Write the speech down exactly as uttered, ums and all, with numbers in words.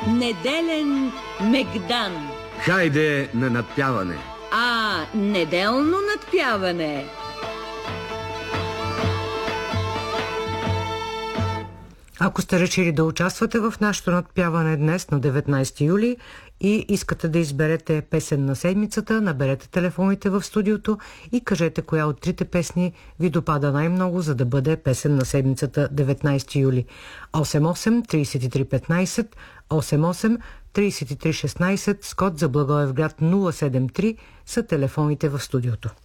Неделен мегдан. Хайде на надпяване. А, неделно надпяване. Ако сте решили да участвате в нашето надпяване днес на деветнайсети юли и искате да изберете песен на седмицата, наберете телефоните в студиото и кажете коя от трите песни ви допада най-много, за да бъде песен на седмицата деветнайсети юли. осем осем трийсет и три петнайсет, осем осем трийсет и три шестнайсет, с код за Благоевград нула седем три са телефоните в студиото.